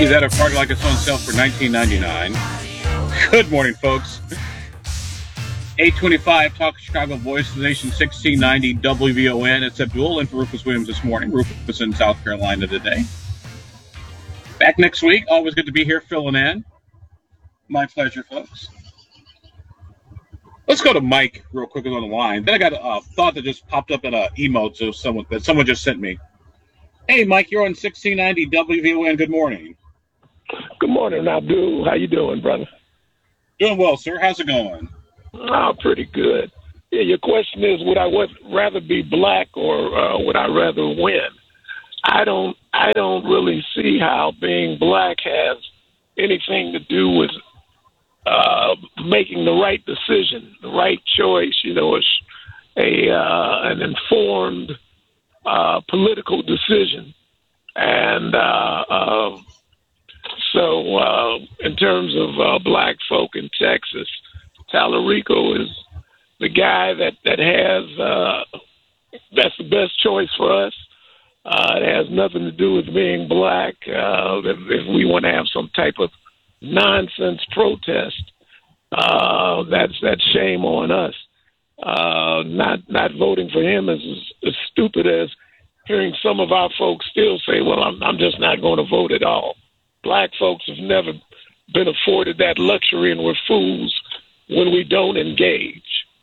He's at a party like its own self for $19.99. Good morning, folks. 825 Talk Chicago, Voice of the Nation, 1690 WVON. It's Abdul in for Rufus Williams this morning. Rufus in South Carolina today. Back next week. Always good to be here filling in. My pleasure, folks. Let's go to Mike real quick on the line. Then I got a thought that just popped up in an email to someone just sent me. Hey, Mike, you're on 1690 WVON. Good morning. Good morning, Abdul. How you doing, brother? Doing well, sir. How's it going? Oh, pretty good. Yeah, your question is, would I rather be black or would I rather win? I don't really see how being black has anything to do with making the right decision, the right choice. You know, it's an informed political decision, and so in terms of black folk in Texas, Tallarico is the guy that has that's the best choice for us. It has nothing to do with being black. If we want to have some type of nonsense protest, that's shame on us. Not voting for him is as stupid as hearing some of our folks still say, well, I'm just not going to vote at all. Black folks have never been afforded that luxury, and we're fools when we don't engage.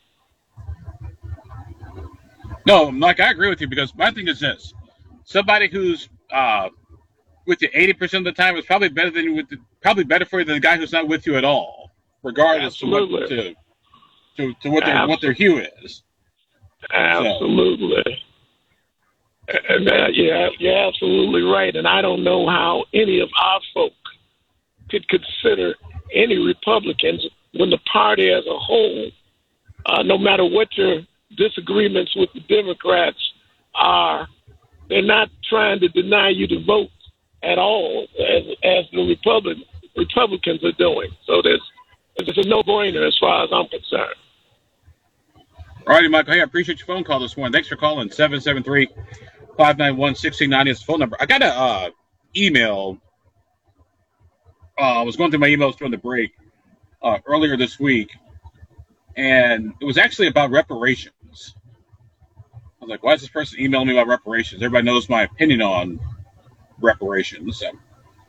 No, Mike, I agree with you, because my thing is this. Somebody who's with you 80% of the time is probably better for you than the guy who's not with you at all, regardless Absolutely. to what their hue is. Absolutely. So. And you're absolutely right. And I don't know how any of our folk could consider any Republicans when the party as a whole, no matter what your disagreements with the Democrats are, they're not trying to deny you the vote at all, as the Republicans are doing. So it's a no-brainer as far as I'm concerned. All righty, Michael. Hey, I appreciate your phone call this morning. Thanks for calling. 773-591-1690 is the phone number. I got an email. I was going through my emails during the break earlier this week, and it was actually about reparations. I was like, why is this person emailing me about reparations? Everybody knows my opinion on reparations. I'm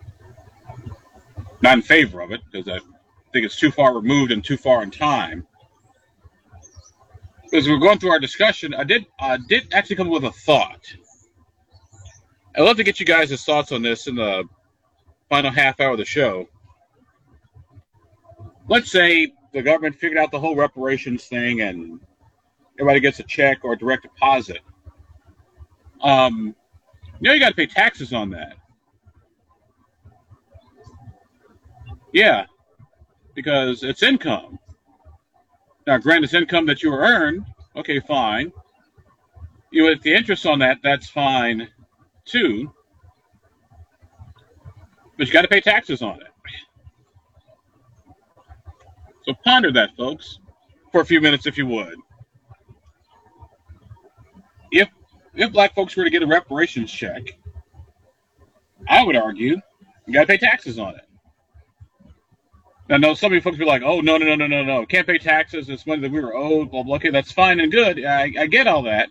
not in favor of it, because I think it's too far removed and too far in time. As we're going through our discussion, I did actually come up with a thought. I'd love to get you guys' thoughts on this in the final half hour of the show. Let's say the government figured out the whole reparations thing and everybody gets a check or a direct deposit. You got to pay taxes on that. Yeah, because it's income. Now, granted, it's income that you earned. Okay, fine. You with the interest on that, that's fine too. But you got to pay taxes on it. So ponder that, folks, for a few minutes, if you would. If black folks were to get a reparations check, I would argue you got to pay taxes on it. Now, I know some of you folks be like, oh, no. Can't pay taxes. It's money that we were owed. Blah, blah. Okay, that's fine and good. I get all that.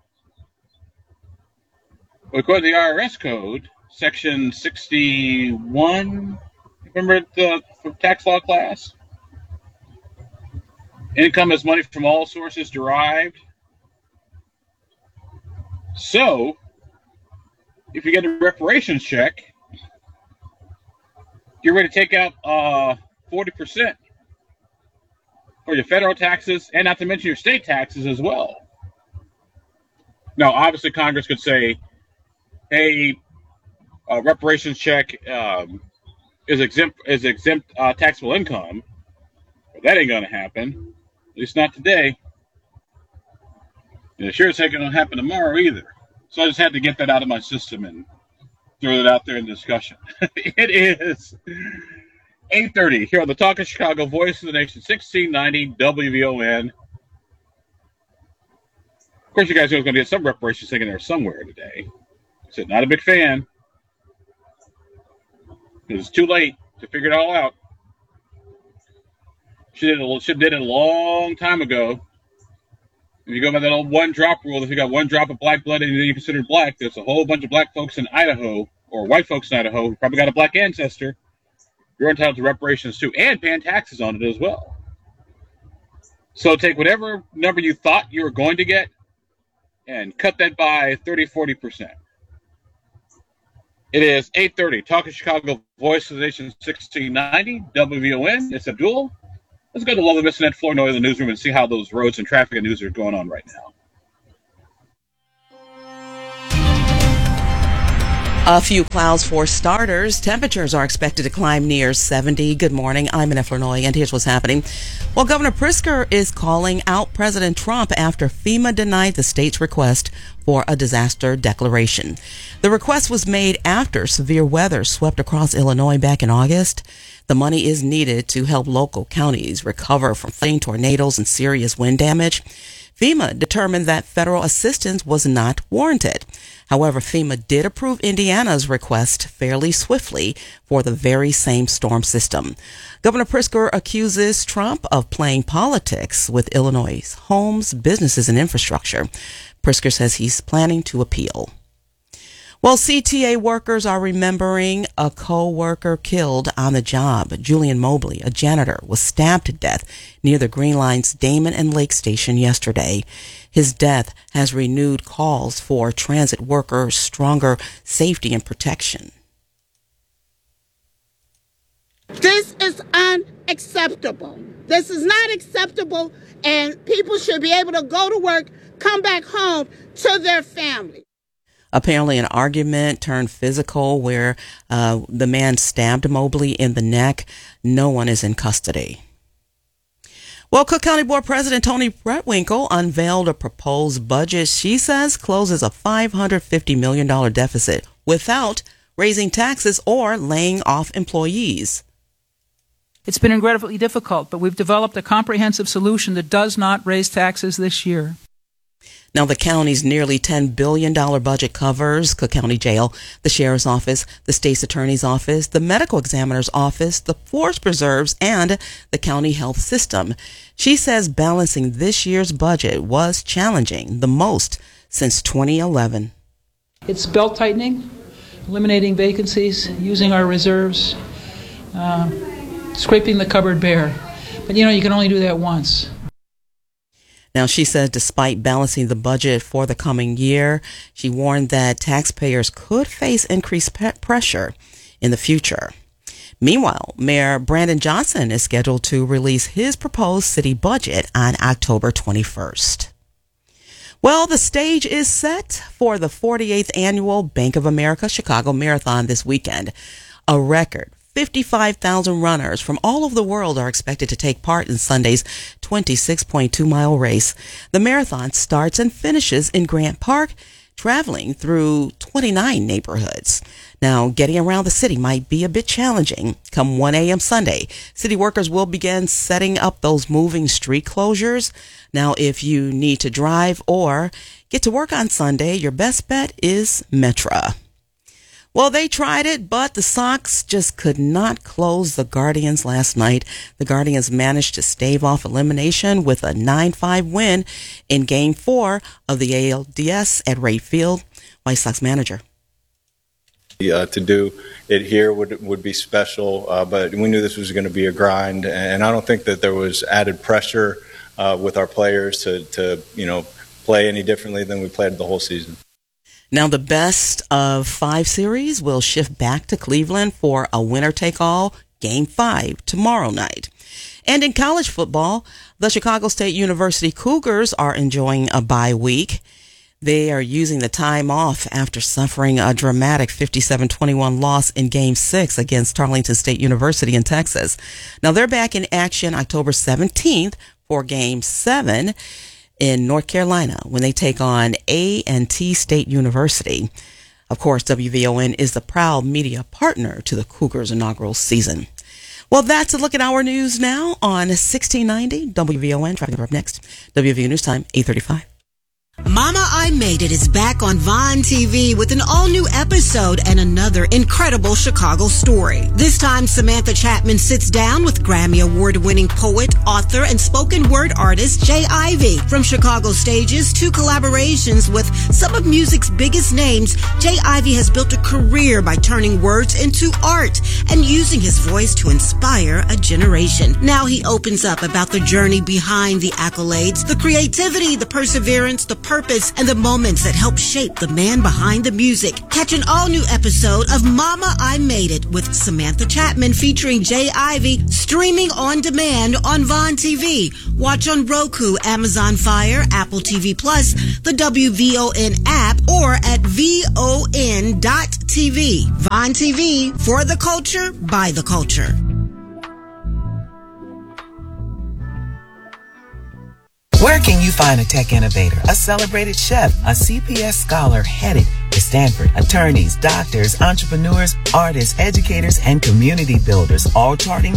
But according to the IRS code, Section 61, remember the tax law class? Income is money from all sources derived. So, if you get a reparations check, you're ready to take out 40% for your federal taxes, and not to mention your state taxes as well. Now, obviously, Congress could say, hey, reparations check is exempt taxable income. But that ain't going to happen, at least not today. And it sure as heck ain't going to happen tomorrow either. So I just had to get that out of my system and throw it out there in discussion. It is 8:30 here on the Talk of Chicago, Voice of the Nation, 1690 WVON. Of course, you guys know there's going to be some reparations thing in there somewhere today. I said, not a big fan. It's too late to figure it all out. She did it a long time ago. If you go by that old one drop rule, if you got one drop of black blood and you're considered black, there's a whole bunch of black folks in Idaho, or white folks in Idaho, who probably got a black ancestor. You're entitled to reparations too, and paying taxes on it as well. So take whatever number you thought you were going to get and cut that by 30-40%. It is 8:30. Talking Chicago, Voice of the Nation 1690, WVON. It's Abdul. Let's go to Love Miss Annette Flournoy in the newsroom and see how those roads and traffic and news are going on right now. A few clouds for starters. Temperatures are expected to climb near 70. Good morning. I'm Annette Flournoy, and here's what's happening. Well, Governor Pritzker is calling out President Trump after FEMA denied the state's request for a disaster declaration. The request was made after severe weather swept across Illinois back in August. The money is needed to help local counties recover from flooding, tornadoes, and serious wind damage. FEMA determined that federal assistance was not warranted. However, FEMA did approve Indiana's request fairly swiftly for the very same storm system. Governor Pritzker accuses Trump of playing politics with Illinois' homes, businesses, and infrastructure. Pritzker says he's planning to appeal. Well, CTA workers are remembering a co-worker killed on the job. Julian Mobley, a janitor, was stabbed to death near the Green Line's Damon and Lake Station yesterday. His death has renewed calls for transit workers' stronger safety and protection. This is unacceptable. This is not acceptable, and people should be able to go to work, come back home to their family. Apparently an argument turned physical where the man stabbed Mobley in the neck. No one is in custody. Well, Cook County Board President Toni Bretwinkle unveiled a proposed budget she says closes a $550 million deficit without raising taxes or laying off employees. It's been incredibly difficult, but we've developed a comprehensive solution that does not raise taxes this year. Now, the county's nearly $10 billion budget covers Cook County Jail, the Sheriff's Office, the State's Attorney's Office, the Medical Examiner's Office, the Forest Preserves, and the county health system. She says balancing this year's budget was challenging, the most since 2011. It's belt tightening, eliminating vacancies, using our reserves, scraping the cupboard bare. But, you can only do that once. Now, she says despite balancing the budget for the coming year, she warned that taxpayers could face increased pressure in the future. Meanwhile, Mayor Brandon Johnson is scheduled to release his proposed city budget on October 21st. Well, the stage is set for the 48th annual Bank of America Chicago Marathon this weekend. A record 55,000 runners from all over the world are expected to take part in Sunday's 26.2-mile race. The marathon starts and finishes in Grant Park, traveling through 29 neighborhoods. Now, getting around the city might be a bit challenging. Come 1 a.m. Sunday, city workers will begin setting up those moving street closures. Now, if you need to drive or get to work on Sunday, your best bet is Metra. Well, they tried it, but the Sox just could not close the Guardians last night. The Guardians managed to stave off elimination with a 9-5 win in Game 4 of the ALDS at Wright Field. White Sox manager. To do it here would be special, but we knew this was going to be a grind, and I don't think that there was added pressure with our players to play any differently than we played the whole season. Now, the best of 5 series will shift back to Cleveland for a winner-take-all Game 5 tomorrow night. And in college football, the Chicago State University Cougars are enjoying a bye week. They are using the time off after suffering a dramatic 57-21 loss in Game 6 against Tarleton State University in Texas. Now, they're back in action October 17th for Game 7 in North Carolina when they take on A&T State University. Of course, WVON is the proud media partner to the Cougars' inaugural season. Well, that's a look at our news now on 1690 WVON. Traffic up next. WVON News Time, 8:35. Mama I Made It is back on Vine TV with an all-new episode and another incredible Chicago story. This time, Samantha Chapman sits down with Grammy Award-winning poet, author, and spoken word artist Jay Ivey. From Chicago stages to collaborations with some of music's biggest names, Jay Ivey has built a career by turning words into art and using his voice to inspire a generation. Now he opens up about the journey behind the accolades, the creativity, the perseverance, the purpose, and the moments that help shape the man behind the music. Catch an all-new episode of Mama, I Made It with Samantha Chapman featuring Jay Ivey, streaming on demand on Vine TV. Watch on Roku, Amazon Fire, Apple TV Plus, the WVON app, or at VON.TV. Vine TV, for the culture, by the culture. Where can you find a tech innovator, a celebrated chef, a CPS scholar headed to Stanford, attorneys, doctors, entrepreneurs, artists, educators, and community builders, all charting